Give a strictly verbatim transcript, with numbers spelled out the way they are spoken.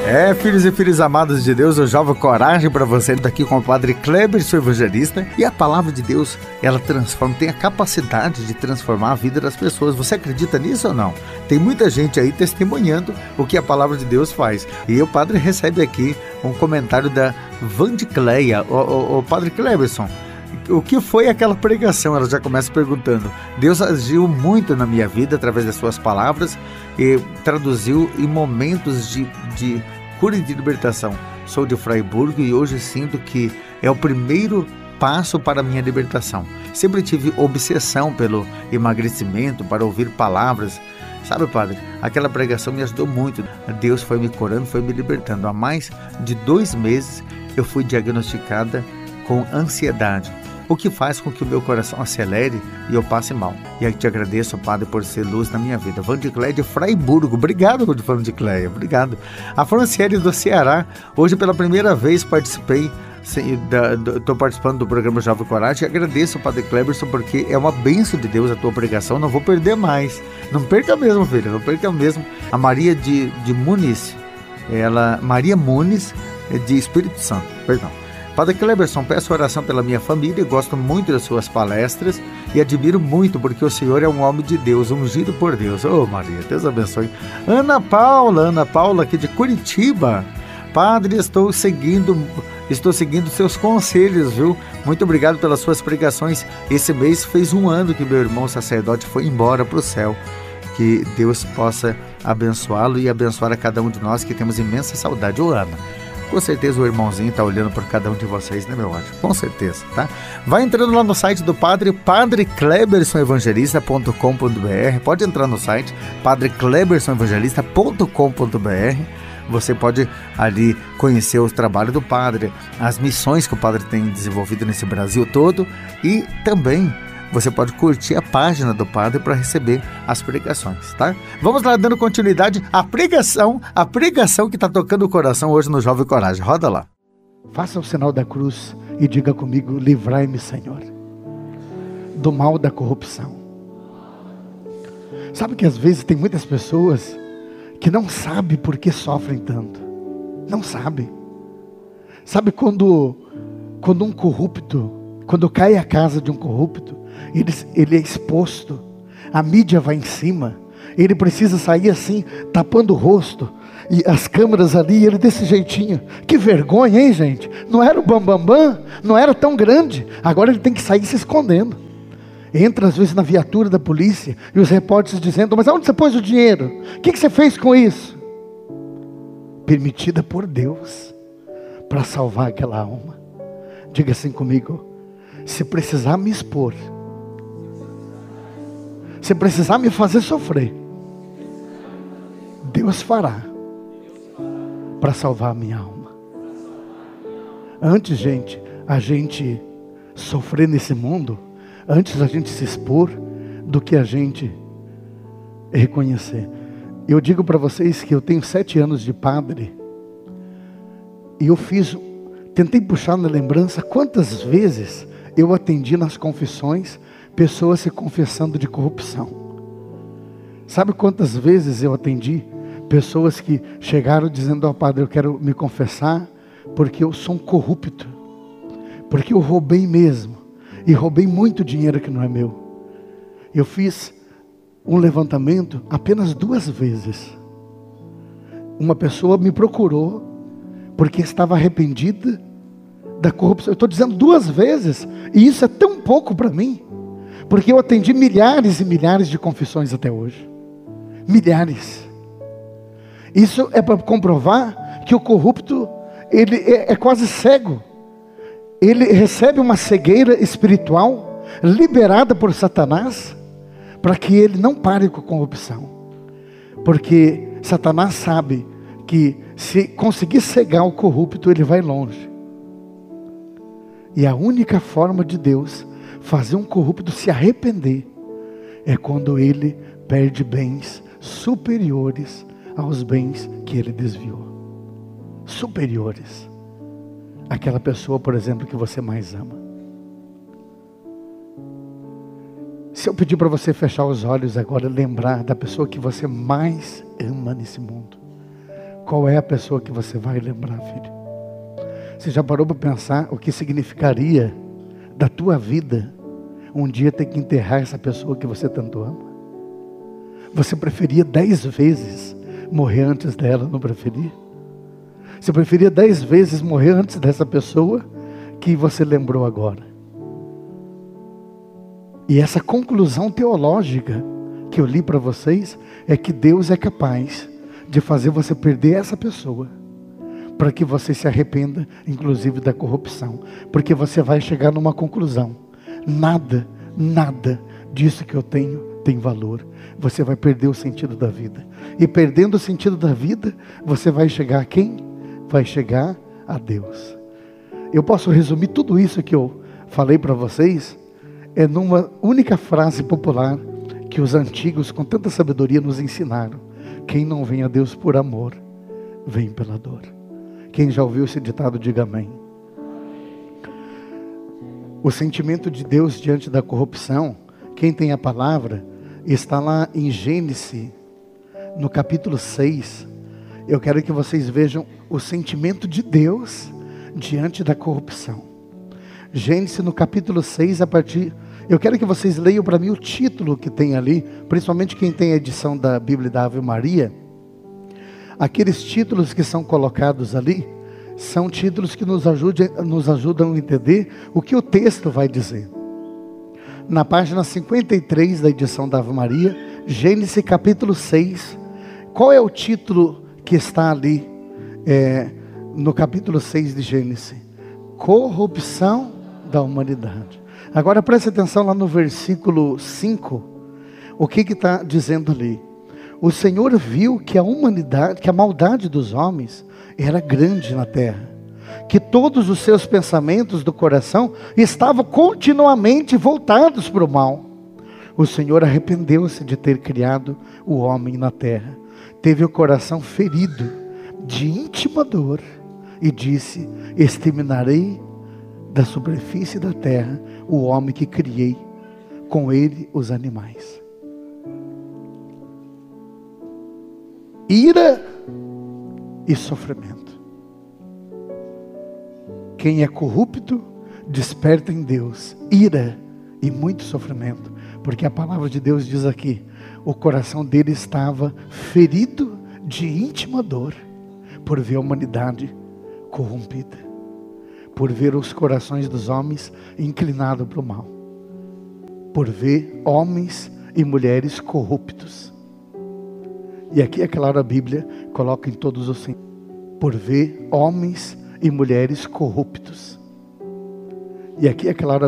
É, filhos e filhas amados de Deus, eu jogo coragem para você daqui com o Padre Kleber, seu evangelista. E a palavra de Deus, ela transforma, tem a capacidade de transformar a vida das pessoas. Você acredita nisso ou não? Tem muita gente aí testemunhando o que a palavra de Deus faz. E o Padre recebe aqui um comentário da Vandicleia. O, o, o Padre Kleberson, o que foi aquela pregação? Ela já começa perguntando. Deus agiu muito na minha vida através das suas palavras e traduziu em momentos de, de cura e de libertação. Sou de Fraiburgo e hoje sinto que é o primeiro passo para a minha libertação. Sempre tive obsessão pelo emagrecimento, para ouvir palavras. Sabe, Padre, aquela pregação me ajudou muito. Deus foi me curando, foi me libertando. Há mais de dois meses eu fui diagnosticada com ansiedade, o que faz com que o meu coração acelere e eu passe mal. E aí te agradeço, Padre, por ser luz na minha vida. Vandicleia de Fraiburgo, obrigado, Vandicleia, obrigado. A Franciele do Ceará, hoje pela primeira vez participei, estou participando do programa Jovem Coragem, e agradeço, Padre Kleberson, porque é uma bênção de Deus a tua pregação, não vou perder mais. Não perca mesmo, filha, não perca mesmo. A Maria de, de Muniz, ela, Maria Muniz, de Espírito Santo, perdão. Padre Kleberson, peço oração pela minha família, gosto muito das suas palestras e admiro muito porque o senhor é um homem de Deus, ungido por Deus. Ô, Maria, Deus abençoe. Ana Paula, Ana Paula aqui de Curitiba. Padre, estou seguindo, estou seguindo seus conselhos, viu? Muito obrigado pelas suas pregações. Esse mês fez um ano que meu irmão sacerdote foi embora para o céu. Que Deus possa abençoá-lo e abençoar a cada um de nós que temos imensa saudade. Ô, Ana, com certeza o irmãozinho está olhando por cada um de vocês, né, meu anjo? Com certeza, tá? Vai entrando lá no site do Padre, padre kleberson evangelista ponto com ponto b r. Pode entrar no site, padre kleberson evangelista ponto com ponto b r. Você pode ali conhecer o trabalho do Padre, as missões que o Padre tem desenvolvido nesse Brasil todo, e também você pode curtir a página do Padre para receber as pregações, tá? Vamos lá, dando continuidade à pregação, a pregação que está tocando o coração hoje no Jovem Coragem. Roda lá. Faça o sinal da cruz e diga comigo: livrai-me, Senhor, do mal da corrupção. Sabe que às vezes tem muitas pessoas que não sabem por que sofrem tanto. Não sabem. Sabe quando, quando um corrupto, quando cai a casa de um corrupto, Ele, ele é exposto, a mídia vai em cima, ele precisa sair assim, tapando o rosto, e as câmeras ali, ele desse jeitinho. Que vergonha, hein, gente? Não era o bambambam, bam, bam, não era tão grande, agora ele tem que sair se escondendo. Entra às vezes na viatura da polícia, e os repórteres dizendo: mas aonde você pôs o dinheiro? O que, que você fez com isso? Permitida por Deus, para salvar aquela alma. Diga assim comigo: se precisar me expor, se precisar me fazer sofrer, Deus fará para salvar a minha alma. Antes, gente, a gente sofrer nesse mundo, antes a gente se expor, do que a gente reconhecer. Eu digo para vocês que eu tenho sete anos de padre, e eu fiz, tentei puxar na lembrança quantas vezes eu atendi nas confissões pessoas se confessando de corrupção. Sabe quantas vezes eu atendi pessoas que chegaram dizendo: ó, padre, eu quero me confessar porque eu sou um corrupto, porque eu roubei mesmo, e roubei muito dinheiro que não é meu. Eu fiz um levantamento apenas duas vezes. Uma pessoa me procurou porque estava arrependida da corrupção. Eu estou dizendo duas vezes, e isso é tão pouco para mim, porque eu atendi milhares e milhares de confissões até hoje. Milhares. Isso é para comprovar que o corrupto, ele é, é quase cego. Ele recebe uma cegueira espiritual liberada por Satanás, para que ele não pare com a corrupção. Porque Satanás sabe que se conseguir cegar o corrupto, ele vai longe. E a única forma de Deus fazer um corrupto se arrepender é quando ele perde bens superiores aos bens que ele desviou. Superiores. Aquela pessoa, por exemplo, que você mais ama. Se eu pedir para você fechar os olhos agora, lembrar da pessoa que você mais ama nesse mundo, qual é a pessoa que você vai lembrar, filho? Você já parou para pensar o que significaria da tua vida um dia ter que enterrar essa pessoa que você tanto ama? Você preferia dez vezes morrer antes dela, não preferia? Você preferia dez vezes morrer antes dessa pessoa que você lembrou agora? E essa conclusão teológica que eu li para vocês é que Deus é capaz de fazer você perder essa pessoa, para que você se arrependa, inclusive da corrupção. Porque você vai chegar numa conclusão: nada, nada disso que eu tenho tem valor. Você vai perder o sentido da vida. E perdendo o sentido da vida, você vai chegar a quem? Vai chegar a Deus. Eu posso resumir tudo isso que eu falei para vocês é numa única frase popular que os antigos com tanta sabedoria nos ensinaram: quem não vem a Deus por amor, vem pela dor. Quem já ouviu esse ditado, diga amém. O sentimento de Deus diante da corrupção, quem tem a palavra, está lá em Gênesis, no capítulo seis. Eu quero que vocês vejam o sentimento de Deus diante da corrupção. Gênesis no capítulo seis, a partir... Eu quero que vocês leiam para mim o título que tem ali, principalmente quem tem a edição da Bíblia da Ave Maria. Aqueles títulos que são colocados ali, são títulos que nos ajudam, nos ajudam a entender o que o texto vai dizer. Na página cinquenta e três da edição da Ave Maria, Gênesis capítulo seis, qual é o título que está ali é, no capítulo seis de Gênesis? Corrupção da humanidade. Agora preste atenção lá no versículo cinco, o que está dizendo ali? O Senhor viu que a humanidade, que a maldade dos homens era grande na terra, que todos os seus pensamentos do coração estavam continuamente voltados para o mal. O Senhor arrependeu-se de ter criado o homem na terra, teve o coração ferido de íntima dor e disse: exterminarei da superfície da terra o homem que criei, com ele os animais. Ira e sofrimento. Quem é corrupto desperta em Deus ira e muito sofrimento, porque a palavra de Deus diz aqui: o coração dele estava ferido de íntima dor por ver a humanidade corrompida, por ver os corações dos homens inclinados para o mal, por ver homens e mulheres corruptos. E aqui, é claro, a Bíblia coloca em todos os sentidos: por ver homens e mulheres corruptos. E aqui, é claro,